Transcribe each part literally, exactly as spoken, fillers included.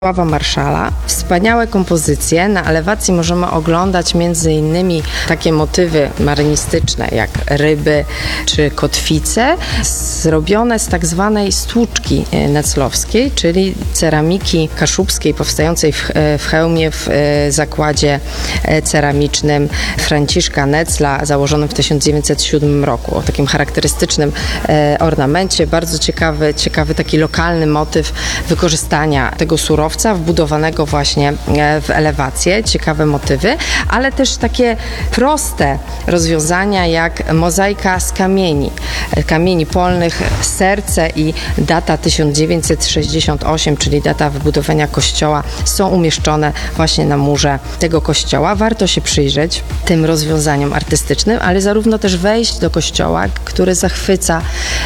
Bogusława Marszala. Wspaniałe kompozycje. Na elewacji możemy oglądać między innymi takie motywy marynistyczne jak ryby czy kotwice, zrobione z tak zwanej stłuczki neclowskiej, czyli ceramiki kaszubskiej powstającej w, w Chełmie w zakładzie ceramicznym Franciszka Necla założonym w tysiąc dziewięćset siódmym roku. O takim charakterystycznym ornamencie. Bardzo ciekawy, ciekawy taki lokalny motyw wykorzystania tego surowca wbudowanego właśnie w elewację, ciekawe motywy, ale też takie proste rozwiązania jak mozaika z kamieni, kamieni polnych, serce i data tysiąc dziewięćset sześćdziesiąt osiem, czyli data wybudowania kościoła, są umieszczone właśnie na murze tego kościoła. Warto się przyjrzeć tym rozwiązaniom artystycznym, ale zarówno też wejść do kościoła, który zachwyca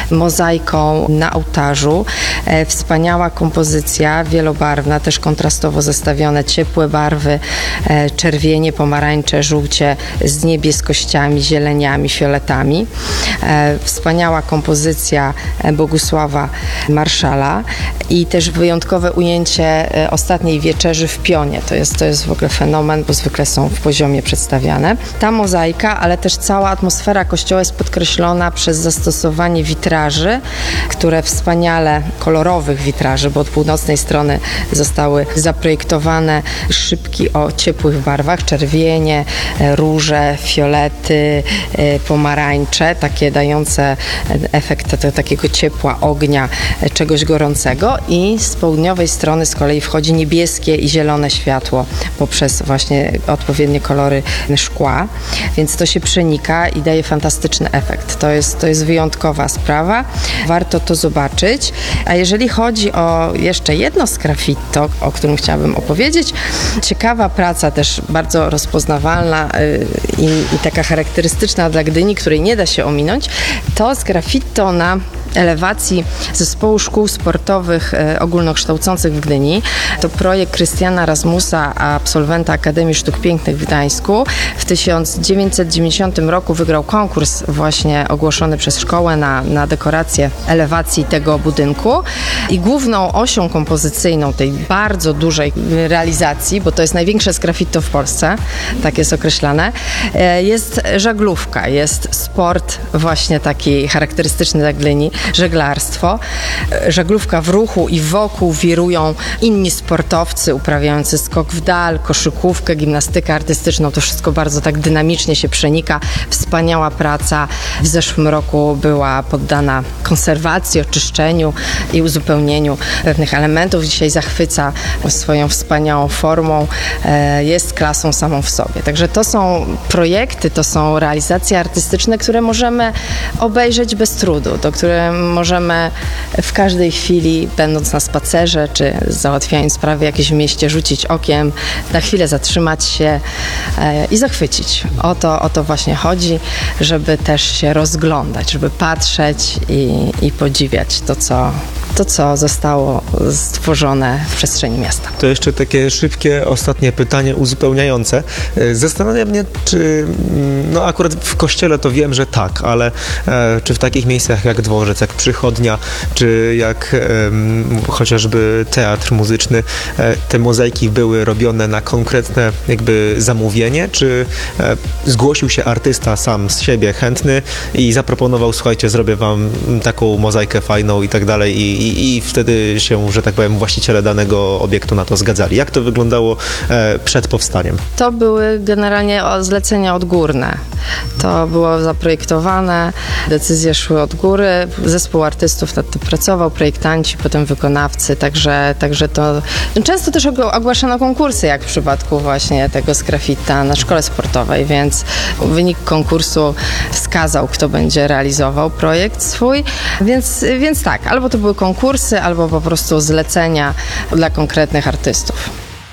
mozaiką na ołtarzu. Wspaniała kompozycja, wielobarwna, też kontrastowo zestawione, ciepłe barwy, czerwienie, pomarańcze, żółcie z niebieskościami, zieleniami, fioletami. Wspaniała kompozycja Bogusława Marszala i też wyjątkowe ujęcie Ostatniej Wieczerzy w pionie. To jest, to jest w ogóle fenomen, bo zwykle są w poziomie przedstawiane. Ta mozaika, ale też cała atmosfera kościoła jest podkreślona przez zastosowanie witraży, które wspaniale, kolorowych witraży, bo od północnej strony zostały zaprojektowane szybki o ciepłych barwach, czerwienie, róże, fiolety, pomarańcze, takie dające efekt takiego ciepła, ognia, czegoś gorącego, i z południowej strony z kolei wchodzi niebieskie i zielone światło poprzez właśnie odpowiednie kolory szkła, więc to się przenika i daje fantastyczny efekt. To jest, to jest wyjątkowa sprawa, warto to zobaczyć. A jeżeli chodzi o jeszcze jedno sgraffito, o którym chciałabym opowiedzieć, ciekawa praca, też bardzo rozpoznawalna i, i taka charakterystyczna dla Gdyni, której nie da się ominąć, to sgraffito na elewacji Zespołu Szkół Sportowych Ogólnokształcących w Gdyni. To projekt Krystiana Rasmusa, absolwenta Akademii Sztuk Pięknych w Gdańsku. W tysiąc dziewięćset dziewięćdziesiątym roku wygrał konkurs właśnie ogłoszony przez szkołę na, na dekorację elewacji tego budynku i główną osią kompozycyjną tej bardzo dużej realizacji, bo to jest największe sgraffito w Polsce, tak jest określane, jest żaglówka, jest sport właśnie taki charakterystyczny dla Gdyni, żeglarstwo. Żaglówka w ruchu i wokół wirują inni sportowcy uprawiający skok w dal, koszykówkę, gimnastykę artystyczną. To wszystko bardzo tak dynamicznie się przenika. Wspaniała praca. W zeszłym roku była poddana konserwacji, oczyszczeniu i uzupełnieniu pewnych elementów. Dzisiaj zachwyca swoją wspaniałą formą. Jest klasą samą w sobie. Także to są projekty, to są realizacje artystyczne, które możemy obejrzeć bez trudu, do których możemy w każdej chwili, będąc na spacerze, czy załatwiając sprawy jakieś w mieście, rzucić okiem, na chwilę zatrzymać się e, i zachwycić. O to, o to właśnie chodzi, żeby też się rozglądać, żeby patrzeć i, i podziwiać to co, to, co zostało stworzone w przestrzeni miasta. To jeszcze takie szybkie, ostatnie pytanie uzupełniające. Zastanawia mnie, czy, no akurat w kościele to wiem, że tak, ale e, czy w takich miejscach jak dworzec, jak przychodnia, czy jak um, chociażby teatr muzyczny, e, te mozaiki były robione na konkretne jakby zamówienie, czy e, zgłosił się artysta sam z siebie chętny i zaproponował, słuchajcie, zrobię wam taką mozaikę fajną i tak dalej i, i, i wtedy się, że tak powiem, właściciele danego obiektu na to zgadzali. Jak to wyglądało e, przed powstaniem? To były generalnie zlecenia odgórne. To było zaprojektowane, decyzje szły od góry, zespół artystów nad tym pracował, projektanci, potem wykonawcy, także, także to często też ogłaszano konkursy, jak w przypadku właśnie tego sgraffita na szkole sportowej, więc wynik konkursu wskazał, kto będzie realizował projekt swój, więc, więc tak, albo to były konkursy, albo po prostu zlecenia dla konkretnych artystów.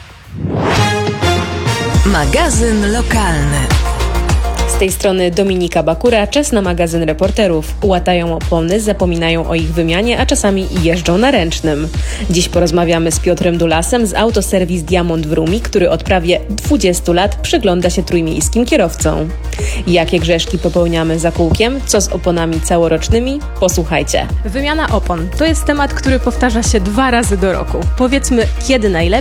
Magazyn lokalny. Z tej strony Dominika Bakura, czas na magazyn reporterów. Łatają opony, zapominają o ich wymianie, a czasami jeżdżą na ręcznym. Dziś porozmawiamy z Piotrem Dulasem z Autoserwis Diamont w Rumi, który od prawie dwudziestu lat przygląda się trójmiejskim kierowcom. Jakie grzeszki popełniamy za kółkiem? Co z oponami całorocznymi? Posłuchajcie. Wymiana opon to jest temat, który powtarza się dwa razy do roku. Powiedzmy, kiedy najlepiej